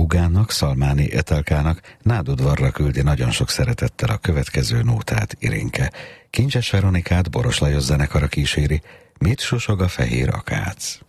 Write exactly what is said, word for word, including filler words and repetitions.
Gugának, Szalmáni Etelkának Nádudvarra küldi nagyon sok szeretettel a következő nótát Irinke. Kincses Veronikát Boros Lajos zenekara kíséri, Mit susog a fehér akác.